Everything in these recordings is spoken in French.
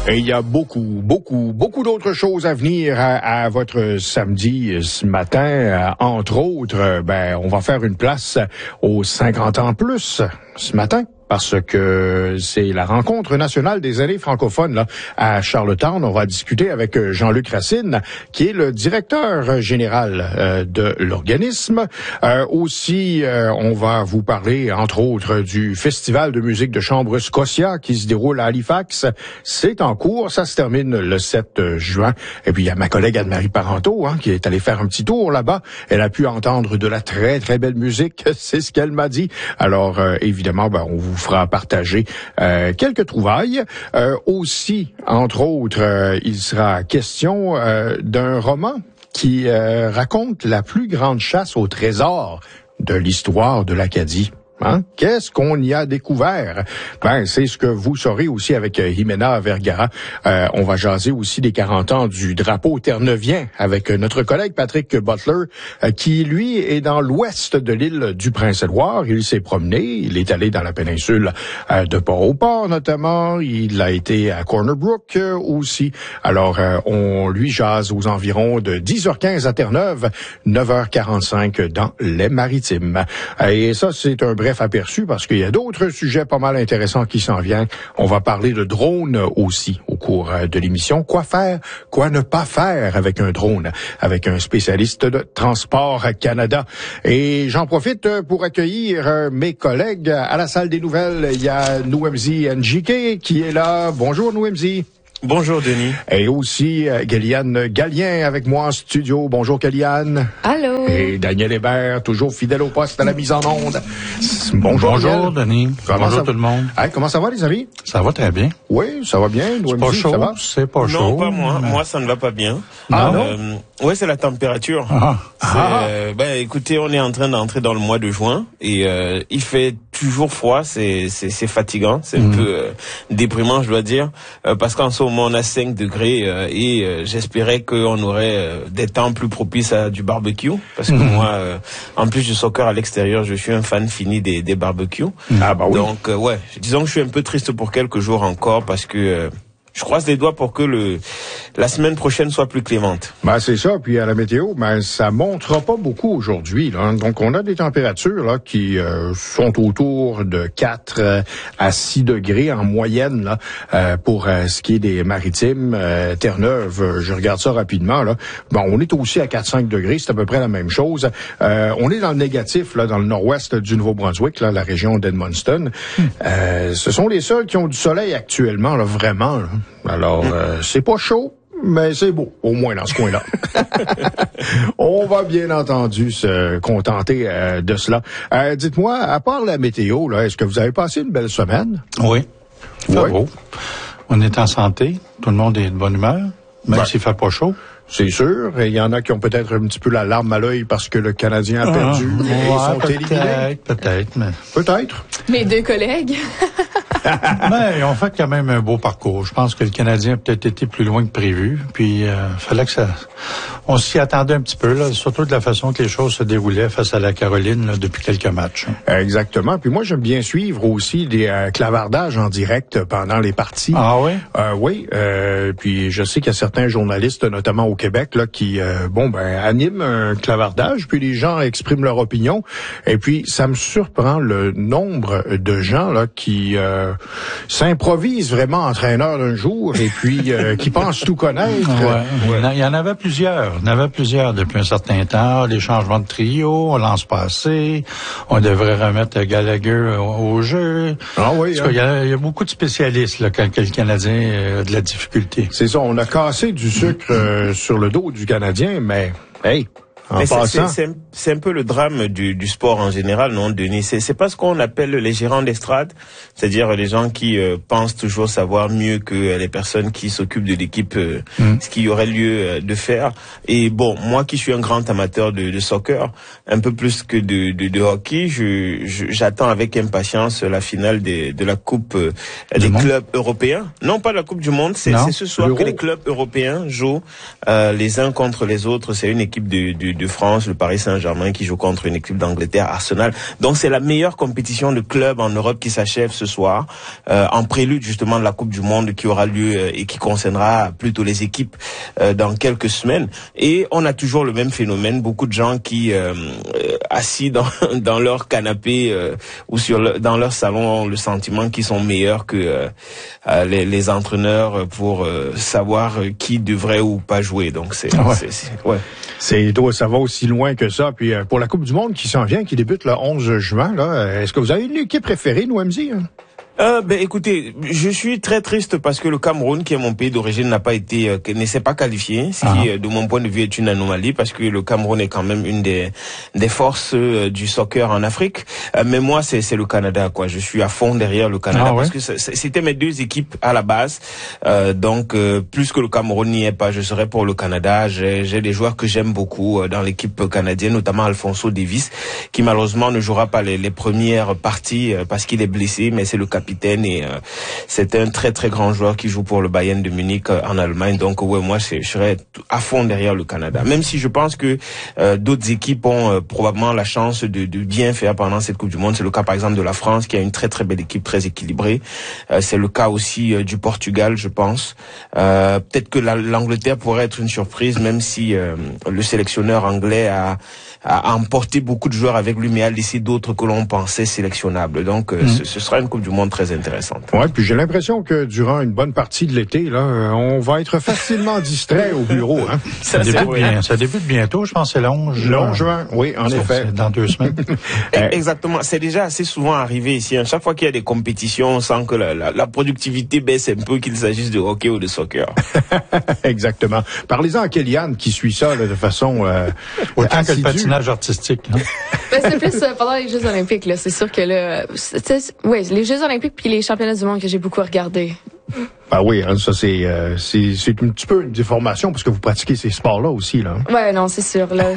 Et il y a beaucoup d'autres choses à venir à votre samedi ce matin. Entre autres, on va faire une place aux 50 ans plus ce matin. Parce que c'est la rencontre nationale des aînés francophones là, à Charlottetown. On va discuter avec Jean-Luc Racine, qui est le directeur général de l'organisme. Aussi, on va vous parler, entre autres, du Festival de musique de chambre Scotia qui se déroule à Halifax. C'est en cours, ça se termine le 7 juin. Et puis, il y a ma collègue Anne-Marie Parenteau qui est allée faire un petit tour là-bas. Elle a pu entendre de la très, très belle musique. C'est ce qu'elle m'a dit. Alors, évidemment, on vous fera partager quelques trouvailles. Aussi, entre autres, il sera question d'un roman qui raconte la plus grande chasse au trésor de l'histoire de l'Acadie. Qu'est-ce qu'on y a découvert? C'est ce que vous saurez aussi avec Jimena Vergara. On va jaser aussi des 40 ans du drapeau terre-neuvien avec notre collègue Patrick Butler, qui, lui, est dans l'ouest de l'île du Prince-Édouard. Il s'est promené, il est allé dans la péninsule de Port-au-Port, notamment. Il a été à Corner Brook aussi. Alors, on lui jase aux environs de 10h15 à Terre-Neuve, 9h45 dans les Maritimes. Et ça, c'est un bref aperçu parce qu'il y a d'autres sujets pas mal intéressants qui s'en viennent. On va parler de drones aussi au cours de l'émission. Quoi faire, quoi ne pas faire avec un drone, avec un spécialiste de Transport Canada. Et j'en profite pour accueillir mes collègues à la salle des nouvelles. Il y a Nouemzi Njike qui est là. Bonjour Nouemzi. Bonjour Denis. Et aussi Kéliane Gallien avec moi en studio. Bonjour Kéliane. Allô. Et Daniel Hébert, toujours fidèle au poste à la mise en onde. Bonjour Denis. Bonjour tout le monde. Hey, comment ça va les amis? Ça va très bien. Oui, ça va bien. C'est pas chaud. Ça va? C'est pas chaud. Non, pas moi. Moi, ça ne va pas bien. Non? Ouais, c'est la température. Écoutez, on est en train d'entrer dans le mois de juin et il fait toujours froid. C'est fatigant. C'est un peu déprimant, je dois dire, parce qu'en ce moment on a 5 degrés et j'espérais qu'on aurait des temps plus propices à du barbecue, parce que moi, en plus du soccer à l'extérieur, je suis un fan fini des barbecues. Ah bah oui. Donc disons que je suis un peu triste pour quelques jours encore parce que je croise les doigts pour que la semaine prochaine soit plus clémente. C'est ça. Puis à la météo, ça montrera pas beaucoup aujourd'hui. Là. Donc on a des températures là qui sont autour de 4 à 6 degrés en moyenne là pour ce qui est des maritimes. Terre-Neuve, je regarde ça rapidement là. On est aussi à 4-5 degrés, c'est à peu près la même chose. On est dans le négatif là dans le nord-ouest du Nouveau-Brunswick, là, la région d'Edmundston. Ce sont les seuls qui ont du soleil actuellement là, vraiment. Là. Alors, c'est pas chaud, mais c'est beau, au moins dans ce coin-là. On va bien entendu se contenter de cela. Dites-moi, à part la météo, là, est-ce que vous avez passé une belle semaine? Oui. Ouais. Beau. On est en santé, tout le monde est de bonne humeur, même s'il fait pas chaud. C'est sûr. Il y en a qui ont peut-être un petit peu la larme à l'œil parce que le Canadien a perdu et sont éliminés. Peut-être. Peut-être. Mes 2 collègues. Mais on fait quand même un beau parcours. Je pense que le Canadien a peut-être été plus loin que prévu. Puis, fallait que on s'y attendait un petit peu, là, surtout de la façon que les choses se déroulaient face à la Caroline là, depuis quelques matchs. Exactement. Puis moi, j'aime bien suivre aussi des clavardages en direct pendant les parties. Ah oui? Oui. Puis je sais qu'il y a certains journalistes, notamment au Québec, là, qui animent un clavardage. Puis les gens expriment leur opinion. Et puis ça me surprend le nombre de gens là qui s'improvisent vraiment entraîneurs d'un jour et puis qui pensent tout connaître. Ouais. Il y en avait plusieurs. Il y en avait plusieurs depuis un certain temps. Les changements de trio, on lance pas assez. On devrait remettre Gallagher au jeu. Ah oui. Parce qu'il y a beaucoup de spécialistes là, quand le Canadien a de la difficulté. C'est ça. On a cassé du sucre sur le dos du Canadien, mais hey. C'est un peu le drame du sport en général, non, Denis? C'est pas ce qu'on appelle les gérants d'estrade, c'est-à-dire les gens qui pensent toujours savoir mieux que les personnes qui s'occupent de l'équipe, ce qu'il y aurait lieu de faire. Et bon, moi qui suis un grand amateur de soccer, un peu plus que de hockey, j'attends avec impatience la finale de la Coupe des clubs européens. Non, pas la Coupe du Monde, c'est ce soir que les clubs européens jouent les uns contre les autres. C'est une équipe de France, le Paris Saint-Germain Saint-Germain qui joue contre une équipe d'Angleterre, Arsenal. Donc c'est la meilleure compétition de clubs en Europe qui s'achève ce soir, en prélude justement de la Coupe du Monde qui aura lieu et qui concernera plutôt les équipes dans quelques semaines. Et on a toujours le même phénomène, beaucoup de gens qui assis dans leur canapé ou dans leur salon ont le sentiment qu'ils sont meilleurs que les entraîneurs pour savoir qui devrait ou pas jouer. Donc ça va aussi loin que ça. Puis pour la Coupe du Monde qui s'en vient, qui débute le 11 juin, là, est-ce que vous avez une équipe préférée, Noemzi? Écoutez, je suis très triste parce que le Cameroun, qui est mon pays d'origine, ne s'est pas qualifié, ce qui, de mon point de vue, est une anomalie parce que le Cameroun est quand même une des forces du soccer en Afrique. Mais moi, c'est le Canada, quoi. Je suis à fond derrière le Canada parce que c'était mes deux équipes à la base. Donc, plus que le Cameroun n'y est pas, je serais pour le Canada. J'ai des joueurs que j'aime beaucoup dans l'équipe canadienne, notamment Alphonso Davies, qui malheureusement ne jouera pas les premières parties parce qu'il est blessé, mais c'est le capitaine et c'est un très très grand joueur qui joue pour le Bayern de Munich en Allemagne. Donc moi je serais à fond derrière le Canada, même si je pense que d'autres équipes ont probablement la chance de bien faire pendant cette Coupe du Monde. C'est le cas par exemple de la France qui a une très très belle équipe, très équilibrée. C'est le cas aussi du Portugal, je pense. Peut-être que l'Angleterre pourrait être une surprise, même si le sélectionneur anglais a emporté beaucoup de joueurs avec lui, mais a laissé d'autres que l'on pensait sélectionnables. Donc ce sera une Coupe du Monde très intéressante. Ouais, puis j'ai l'impression que durant une bonne partie de l'été, là, on va être facilement distrait au bureau. Hein? Ça débute bientôt, je pense, c'est le 11 juin. Le 11 juin, oui, en effet. C'est dans 2 semaines. Exactement. C'est déjà assez souvent arrivé ici. À chaque fois qu'il y a des compétitions, on sent que la productivité baisse un peu, qu'il s'agisse de hockey ou de soccer. Exactement. Parlez-en à Kéliane qui suit ça là, de façon autant que le patinage artistique. Hein? C'est plus pendant les Jeux olympiques. Là, c'est sûr que là, les Jeux olympiques puis les championnats du monde que j'ai beaucoup regardé. Ah oui, hein, ça c'est un petit peu une déformation parce que vous pratiquez ces sports-là aussi, là. Ouais, non, c'est sûr, là.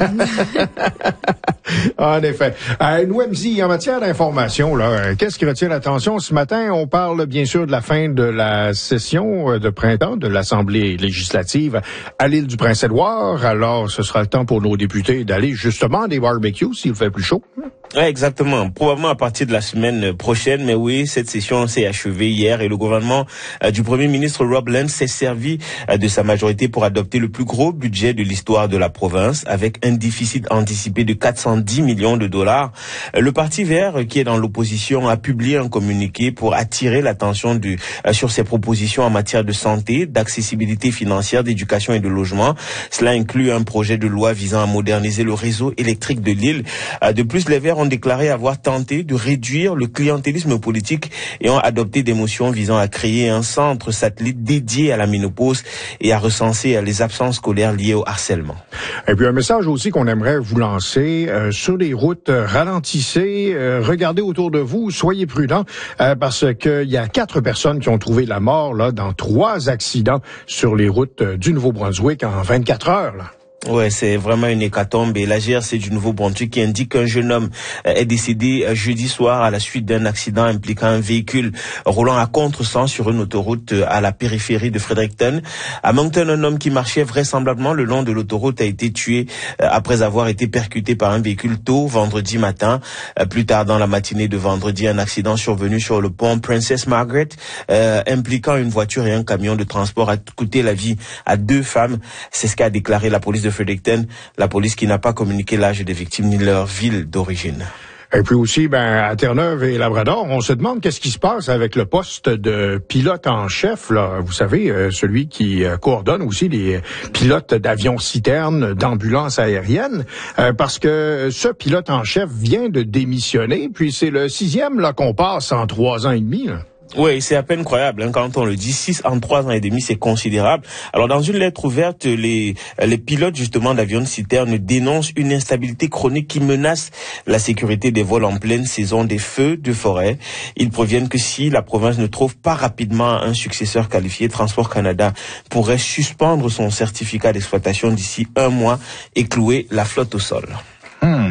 En effet. Noemzi, en matière d'information, là, qu'est-ce qui retient l'attention ce matin? On parle bien sûr de la fin de la session de printemps de l'Assemblée législative à l'île du Prince-Édouard. Alors, ce sera le temps pour nos députés d'aller justement à des barbecues s'il fait plus chaud. Ouais, exactement. Probablement à partir de la semaine prochaine, mais oui, cette session s'est achevée hier et le gouvernement du Premier ministre Rob Laing s'est servi de sa majorité pour adopter le plus gros budget de l'histoire de la province avec un déficit anticipé de 410 millions de dollars. Le Parti vert, qui est dans l'opposition, a publié un communiqué pour attirer l'attention sur ses propositions en matière de santé, d'accessibilité financière, d'éducation et de logement. Cela inclut un projet de loi visant à moderniser le réseau électrique de l'île. De plus, les Verts ont déclaré avoir tenté de réduire le clientélisme politique et ont adopté des motions visant à créer un centre satellite dédié à la ménopause et à recenser les absences scolaires liées au harcèlement. Et puis un message aussi qu'on aimerait vous lancer sur les routes, ralentissez, regardez autour de vous, soyez prudents parce qu'il y a 4 personnes qui ont trouvé la mort là dans 3 accidents sur les routes du Nouveau-Brunswick en 24 heures. Là. Ouais, c'est vraiment une hécatombe et la GRC du Nouveau-Brunswick qui indique qu'un jeune homme est décédé jeudi soir à la suite d'un accident impliquant un véhicule roulant à contresens sur une autoroute à la périphérie de Fredericton. À Moncton, un homme qui marchait vraisemblablement le long de l'autoroute a été tué après avoir été percuté par un véhicule tôt vendredi matin. Plus tard dans la matinée de vendredi, un accident survenu sur le pont Princess Margaret impliquant une voiture et un camion de transport a coûté la vie à 2 femmes. C'est ce qu'a déclaré la police de Fredericton, la police qui n'a pas communiqué l'âge des victimes ni leur ville d'origine. Et puis aussi, à Terre-Neuve et Labrador, on se demande qu'est-ce qui se passe avec le poste de pilote en chef, là. Vous savez, celui qui coordonne aussi les pilotes d'avions citernes, d'ambulances aériennes, parce que ce pilote en chef vient de démissionner, puis c'est le 6e là qu'on passe en 3 ans et demi, là. Oui, c'est à peine croyable, hein, quand on le dit. 6 en 3 ans et demi, c'est considérable. Alors, dans une lettre ouverte, les pilotes, justement, d'avions de citernes dénoncent une instabilité chronique qui menace la sécurité des vols en pleine saison des feux de forêt. Ils préviennent que si la province ne trouve pas rapidement un successeur qualifié, Transport Canada pourrait suspendre son certificat d'exploitation d'ici 1 mois et clouer la flotte au sol.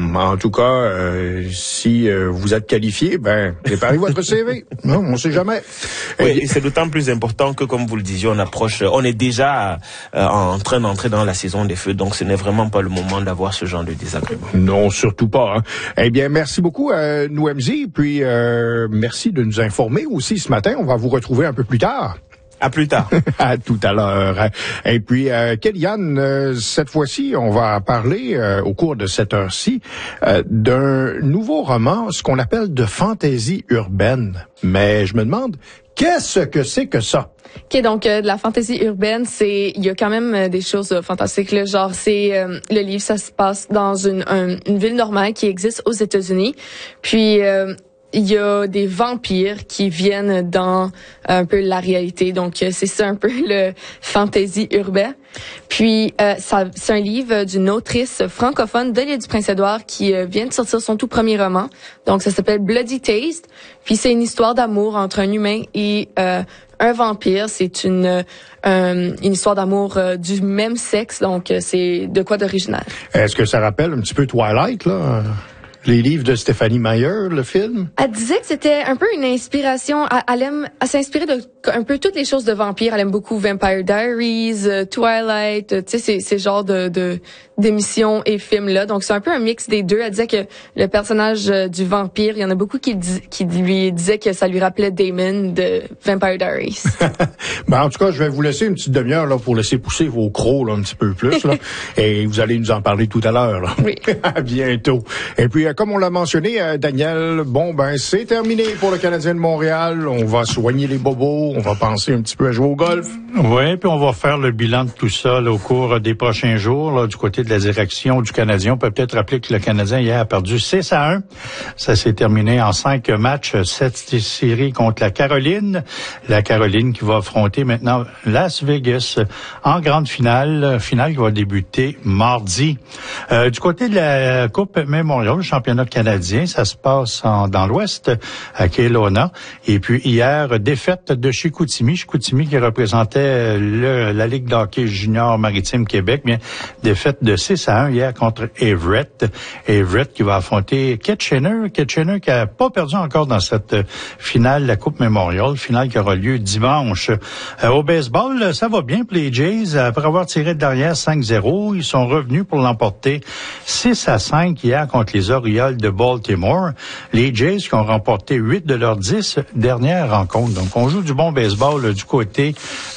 En tout cas, si vous êtes qualifié, préparez votre CV. Non, on sait jamais. Oui, et c'est d'autant plus important que, comme vous le disiez, on est déjà en train d'entrer dans la saison des feux, donc ce n'est vraiment pas le moment d'avoir ce genre de désagrément. Non, surtout pas. Hein. Eh bien, merci beaucoup à Nouemzi, puis merci de nous informer aussi ce matin. On va vous retrouver un peu plus tard. À plus tard. À tout à l'heure. Et puis, Kellyanne, cette fois-ci, on va parler, au cours de cette heure-ci, d'un nouveau roman, ce qu'on appelle de fantaisie urbaine. Mais je me demande, qu'est-ce que c'est que ça? OK, donc de la fantaisie urbaine, il y a quand même des choses fantastiques là, genre le livre, ça se passe dans une ville normale qui existe aux États-Unis. Puis il y a des vampires qui viennent dans un peu la réalité. Donc, c'est ça un peu le fantasy urbain. Puis, c'est un livre d'une autrice francophone de l'île du Prince-Édouard qui vient de sortir son tout premier roman. Donc, ça s'appelle Bloody Taste. Puis, c'est une histoire d'amour entre un humain et un vampire. C'est une histoire d'amour du même sexe. Donc, c'est de quoi d'original. Est-ce que ça rappelle un petit peu Twilight, là? Les livres de Stéphanie Meyer, le film? Elle disait que c'était un peu une inspiration. Elle s'inspirait de un peu toutes les choses de vampires. Elle aime beaucoup Vampire Diaries, Twilight, tu sais, ces genres d'émissions et films-là. Donc, c'est un peu un mix des deux. Elle disait que le personnage du vampire, il y en a beaucoup qui lui disaient que ça lui rappelait Damon de Vampire Diaries. En tout cas, je vais vous laisser une petite demi-heure là pour laisser pousser vos crocs là, un petit peu plus. Là, et vous allez nous en parler tout à l'heure. Là. Oui. À bientôt. Et puis, comme on l'a mentionné, Daniel, c'est terminé pour le Canadien de Montréal. On va soigner les bobos. On va penser un petit peu à jouer au golf. Oui, puis on va faire le bilan de tout ça là, au cours des prochains jours là, du côté de la direction du Canadien. On peut peut-être rappeler que le Canadien hier a perdu 6-1. Ça s'est terminé en 5 matchs, 7 séries contre la Caroline. La Caroline qui va affronter maintenant Las Vegas en grande finale qui va débuter mardi. Du côté de la Coupe Memorial, le championnat canadien, ça se passe dans l'Ouest, à Kelowna. Et puis hier, défaite de Chicoutimi qui représentait la Ligue d'hockey junior maritime Québec, bien défaite de 6-1 hier contre Everett. Everett qui va affronter Kitchener qui a pas perdu encore dans cette finale, la Coupe Memorial, finale qui aura lieu dimanche. Au baseball, ça va bien pour les Jays. Après avoir tiré de derrière 5-0, ils sont revenus pour l'emporter 6-5 hier contre les Orioles de Baltimore. Les Jays qui ont remporté 8 de leurs 10 dernières rencontres. Donc, on joue du bon baseball du côté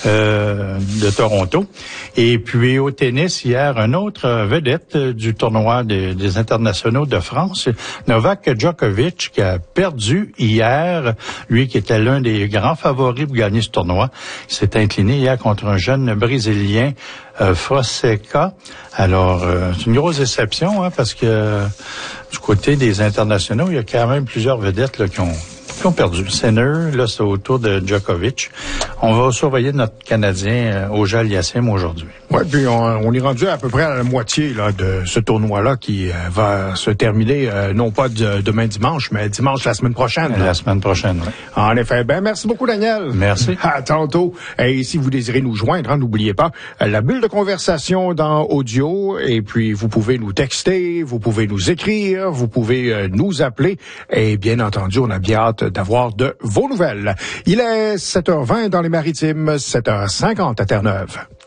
de Toronto. Et puis, au tennis, hier, un autre vedette du tournoi des internationaux de France, Novak Djokovic, qui a perdu hier. Lui qui était l'un des grands favoris pour gagner ce tournoi. Il s'est incliné hier contre un jeune Brésilien, Fonseca. Alors, c'est une grosse déception, parce que du côté des internationaux, il y a quand même plusieurs vedettes là, qui ont perdu. Sinner, là, c'est au tour de Djokovic. On va surveiller notre Canadien Auger Aliassime aujourd'hui. Oui, puis on est rendu à peu près à la moitié là, de ce tournoi-là qui va se terminer, non pas demain dimanche, mais dimanche la semaine prochaine. La semaine prochaine, oui. En effet. Merci beaucoup, Daniel. Merci. À tantôt. Et si vous désirez nous joindre, n'oubliez pas la bulle de conversation dans audio. Et puis, vous pouvez nous texter, vous pouvez nous écrire, vous pouvez nous appeler. Et bien entendu, on a bien hâte d'avoir de vos nouvelles. Il est 7h20 dans les Maritimes, 7h50 à Terre-Neuve.